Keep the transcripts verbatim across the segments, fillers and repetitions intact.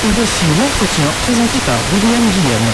Et voici l'entretien présenté par William Guillaume.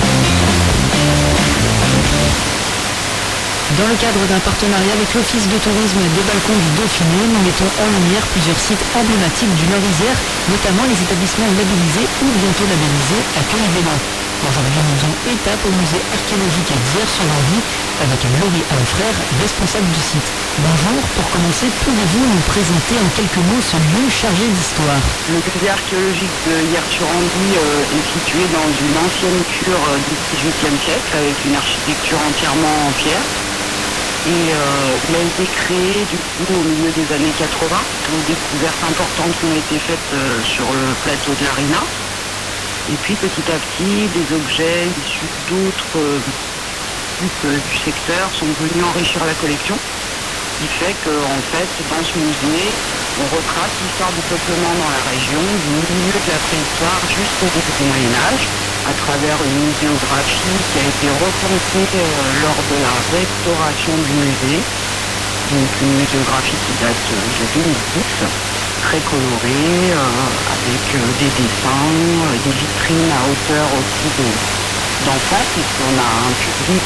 Dans le cadre d'un partenariat avec l'Office de tourisme des balcons du Dauphiné, nous mettons en lumière plusieurs sites emblématiques du Nord-Isère, notamment les établissements labellisés ou bientôt labellisés Accueil Vélo. Aujourd'hui, nous faisons étape au musée archéologique d'Hyères-sur-Vendée avec Laurie Alfrère, responsable du site. Bonjour, pour commencer, pouvez-vous nous présenter en quelques mots ce lieu chargé d'histoire? Le musée archéologique de Hyères-sur-Vendée euh, est situé dans une ancienne cure euh, du dix-huitième siècle avec une architecture entièrement en pierre. Et euh, il a été créé du coup au milieu des années quatre-vingts. Des découvertes importantes ont été faites euh, sur le plateau de l'Arina. Et puis petit à petit, des objets issus d'autres euh, types euh, du secteur sont venus enrichir la collection. Ce qui fait qu'en fait, dans ce musée, on retrace l'histoire du peuplement dans la région, du milieu de la préhistoire jusqu'au début du Moyen-Âge, à travers une muséographie qui a été repensée euh, lors de la restauration du musée. Donc une muséographie qui date euh, de deux mille dix, très colorée, euh, avec euh, des dessins, euh, des vitrines à hauteur aussi de- d'enfants, puisqu'on a un public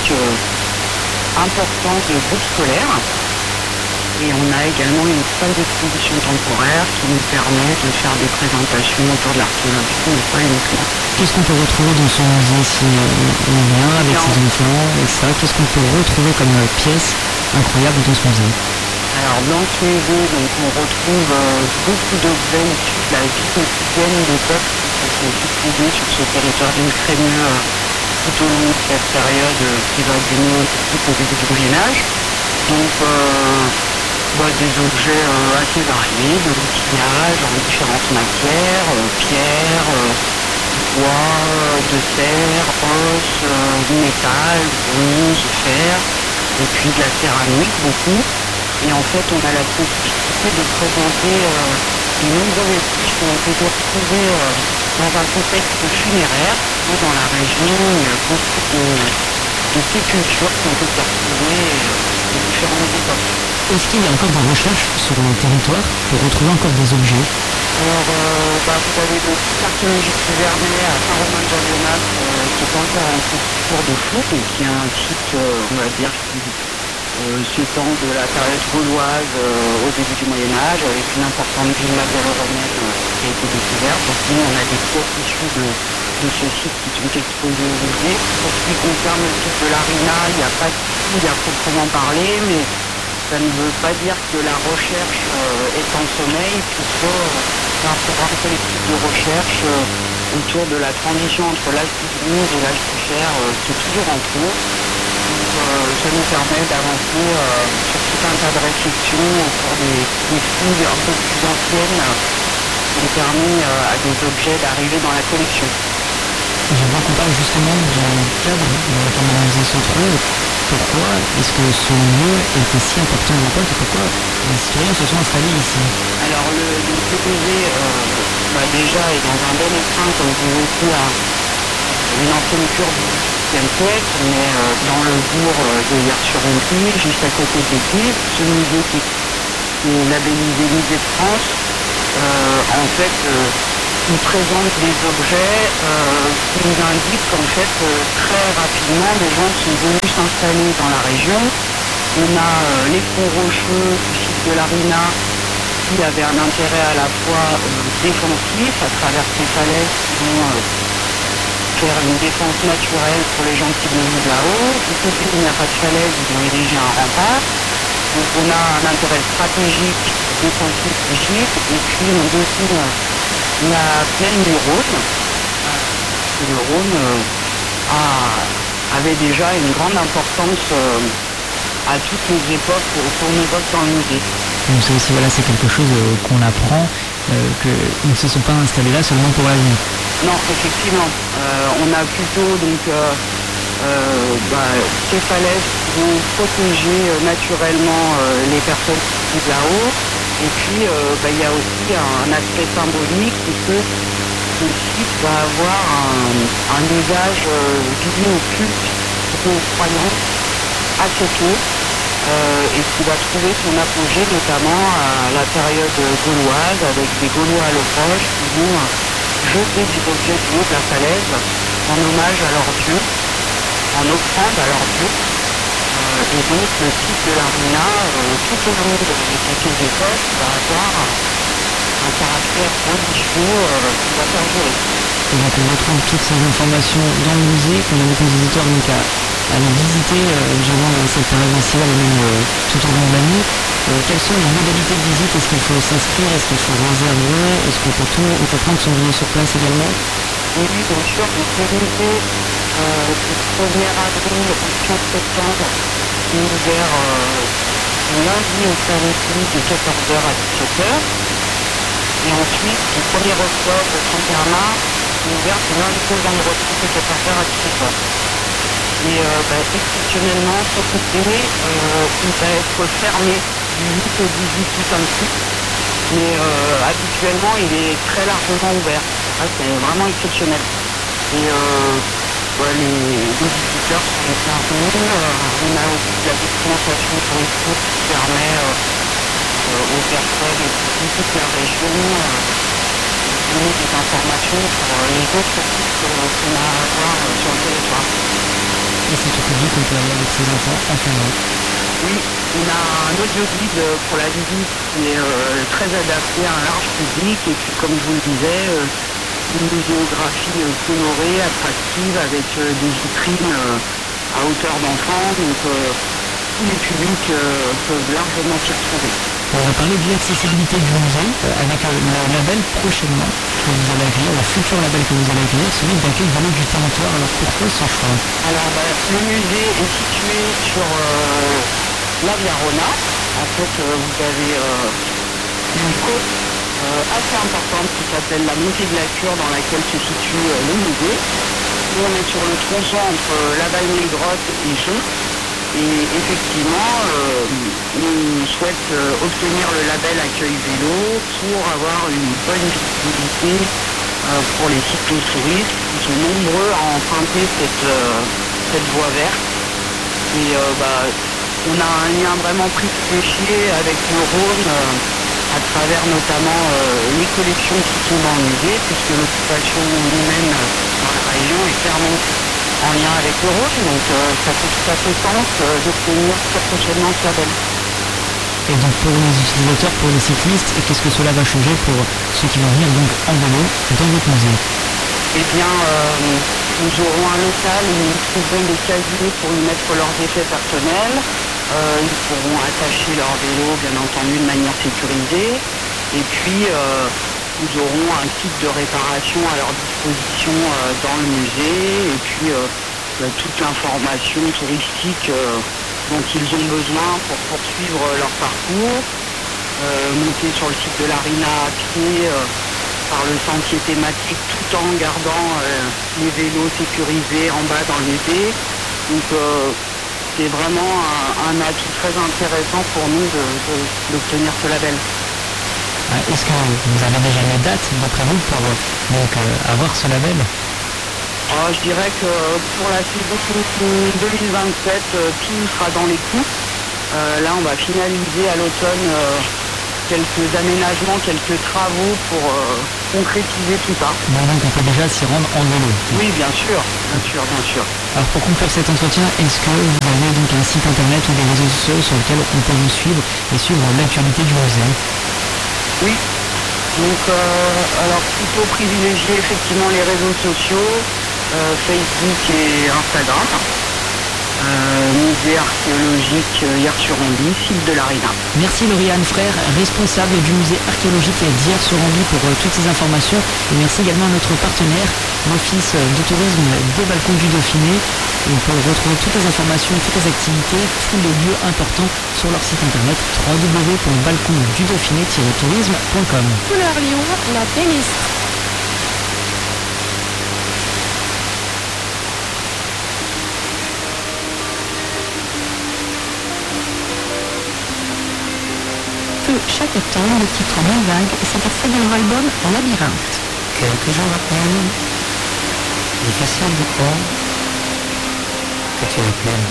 euh, important de groupes scolaires. Et on a également une salle d'exposition temporaire qui nous permet de faire des présentations autour de l'archéologie, mais pas uniquement. Qu'est-ce qu'on peut retrouver dans ce musée si euh, on vient avec ses enfants, et cetera. Qu'est-ce qu'on peut retrouver comme euh, pièce incroyable dans ce musée? Alors dans ce musée, donc, on retrouve euh, beaucoup d'objets issus de la vie quotidienne des peuples qui se sont succédés sur ce territoire d'une crémieux euh, tout au long de cette période euh, qui va du néolithique au début du Moyen-Âge. Donc euh, bah, des objets euh, assez variés, de l'outillage en différentes matières, euh, pierre, euh, bois, euh, de terre, os, euh, métal, bronze, fer, et puis de la céramique beaucoup. Et en fait, on a la possibilité de présenter euh, de nombreux vestiges qui ont été retrouvés euh, dans un contexte funéraire. Ou dans la région, il y a beaucoup de, de sépultures qui ont été retrouvées euh, de différentes époques. Est-ce qu'il y a encore des recherches sur le territoire pour retrouver encore des objets? Alors, euh, bah, vous avez le site archéologique du Vernet à Saint-Romain-de-Jolionnat euh, qui est encore en cours de fou, et qui est un site, euh, on va dire, qui euh, s'étend de la période gauloise euh, au début du Moyen-Âge, avec une importante villa gallo-romaine euh, qui a été découverte. Donc nous, on a des pièces issues de, de ce site qui sont exposées au musée. Pour ce qui concerne le site de l'Arina, il n'y a pas de site à proprement parler, mais ça ne veut pas dire que la recherche euh, est en sommeil, plutôt euh, c'est un programme collectif de recherche euh, autour de la transition entre l'âge du bronze et l'âge du fer euh, qui est toujours en cours. Donc, euh, ça nous permet d'avancer euh, sur tout un tas de réflexions autour des, des fouilles un peu plus anciennes euh, qui ont permis euh, à des objets d'arriver dans la collection. J'aimerais qu'on parle justement du cadre dans lequel le musée se trouve. Pourquoi est-ce que ce lieu était si important à l'époque et pourquoi les citoyens se sont installés ici? Alors le, le C P V euh, bah, déjà est dans un bon écrin, comme vous avez dit, à une ancienne cure du dix-huitième siècle, mais euh, dans le bourg euh, de Hyères-sur-Vendée, juste à côté de l'église. Ce musée qui qui est labellisé Musée de France, euh, en fait, euh, il présente des objets euh, qui nous indiquent qu'en fait, euh, très rapidement, des gens sont venus s'installer dans la région. On a euh, les ponts rocheux du site de l'Arina qui avaient un intérêt à la fois euh, défensif à travers ces falaises qui vont euh, faire une défense naturelle pour les gens qui viennent de là-haut. Du côté où il n'y a pas de falaise, ils vont ériger un rempart. Donc on a un intérêt stratégique défensif du site, et puis on dessine la plaine du Rhône. Et le Rhône euh, a- avait déjà une grande importance euh, à toutes les époques qu'on évoque dans le musée. Donc c'est aussi, voilà, c'est quelque chose euh, qu'on apprend, euh, qu'ils ne se sont pas installés là seulement pour la vie. Non, effectivement. Euh, on a plutôt donc euh, euh, bah, ces falaises qui vont protéger euh, naturellement euh, les personnes qui vivent là-haut. Et puis euh, bah, il y a aussi un, un aspect symbolique puisque ce site va avoir un, un usage euh, lié au culte aux croyants assez tôt. Euh, et qui va trouver son apogée notamment à la période gauloise avec des Gaulois alloproches qui vont euh, jeter des objets du haut de la falaise en hommage à leur dieu, en offrande à leur dieu. Euh, et donc le site de l'Arena, euh, tout au long de quelques époques, va avoir un caractère religieux euh, qui va perdurer. Et donc on retrouve toutes ces informations dans le musée, qu'on invite nos auditeurs donc à, à aller visiter euh, durant cette période estivale et même euh, tout au long de l'année. Euh, quelles sont les modalités de visite? Est-ce qu'il faut s'inscrire? Est-ce qu'il faut réserver? Est-ce qu'on peut tout, on peut prendre son billet sur place également? Et oui, bien sûr, donc le musée euh, du premier avril au quinze septembre est ouvert euh, du lundi au samedi de quatorze heures à dix-sept heures. Et ensuite, du premier octobre au trente et un mars, est ouvert du lundi au vendredi de quatorze heures à dix-sept heures. Et euh, bah, exceptionnellement, cet été, euh, il va être fermé du huit au dix-huit août inclus. Mais euh, habituellement, il est très largement ouvert. Ah, c'est vraiment exceptionnel. Et euh, ouais, les, les visiteurs sont les bienvenus. Euh, on a aussi la documentation touristique qui permet euh, euh, aux personnes qui visitent la région euh, de donner des informations sur euh, les autres sites euh, qu'on a à voir euh, sur le territoire. Et c'est tout public, on peut aller avec ses enfants en famille. Oui, on a un audio-guide pour la visite qui est euh, très adapté à un large public et puis comme je vous le disais, euh, une muséographie euh, colorée, attractive avec euh, des vitrines euh, à hauteur d'enfant, donc euh, tous les publics euh, peuvent largement s'y retrouver. On va parler de l'accessibilité du musée euh, avec euh, le label prochainement que vous allez accueillir, le futur label que vous allez accueillir, celui d'accueil Vallée du Territoire. Alors pourquoi ce choix? Alors bah, le musée est situé sur euh, la Via Rona. En fait, euh, vous avez euh, une côte euh, assez importante qui s'appelle la montée de la Cure dans laquelle se situe euh, le musée. Nous, on est sur le tronçon entre euh, la Valmy-Grotte et Jonc. Et effectivement, euh, on souhaite euh, obtenir le label accueil vélo pour avoir une bonne visibilité euh, pour les cyclotouristes qui sont nombreux à emprunter cette, euh, cette voie verte. Et euh, bah, on a un lien vraiment privilégié avec le Rhône euh, à travers notamment euh, les collections qui sont dans le musée, puisque l'occupation humaine dans la région est clairement en lien avec le Rhône, donc euh, ça fait tout à fait sens euh, d'obtenir très prochainement ce label. Et donc pour les utilisateurs, pour les cyclistes, et qu'est-ce que cela va changer pour ceux qui vont venir donc en vélo dans votre musée? Eh bien, euh, nous aurons un local où ils trouveront des casiers pour y mettre leurs effets personnels. Euh, ils pourront attacher leur vélo, bien entendu, de manière sécurisée. Et puis, euh, nous aurons un kit de réparation à leur disposition euh, dans le musée. Et puis, euh, euh, toute l'information touristique euh, dont ils ont besoin pour poursuivre leur parcours. Euh, monter sur le site de l'Arena à pied, euh, par le sentier thématique, tout en gardant euh, les vélos sécurisés en bas dans le musée. Donc euh, c'est vraiment un, un atout très intéressant pour nous de, de, d'obtenir ce label. Est-ce que vous avez déjà une date d'après vous pour donc, euh, avoir ce label? Alors, je dirais que pour la saison deux mille vingt-sept, euh, tout sera dans les clous. Euh, là, on va finaliser à l'automne euh, quelques aménagements, quelques travaux pour euh, concrétiser tout ça. Bon, donc on peut déjà s'y rendre en vélo. Oui, bien sûr, bien sûr, bien sûr. Alors pour conclure cet entretien, est-ce que vous avez donc un site internet ou des réseaux sociaux sur lesquels on peut vous suivre et suivre l'actualité du musée? Oui, donc euh, alors plutôt privilégier effectivement les réseaux sociaux, euh, Facebook et Instagram. Euh, musée archéologique euh, Hier-sur-Andy, site de l'Arena. Merci Lauriane Frère, responsable du musée archéologique d'Hier-sur-Andy pour euh, toutes ces informations. Et merci également à notre partenaire, l'Office de tourisme des Balcons du Dauphiné. Et on peut retrouver toutes les informations, toutes les activités, tous les lieux importants sur leur site internet w w w point balcon du dauphiné tiret tourisme point com. Couleur Lyon, la playlist. Chaque octobre, le titre Mon Vague est extrait de leur album Labyrinthe. Quelques jours à peine, difficile de croire que tu es pleine.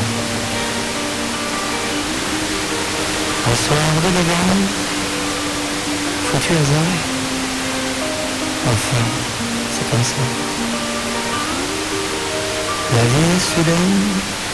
Un soir de novembre, foutu hasard, enfin, C'est comme ça. La vie est soudaine.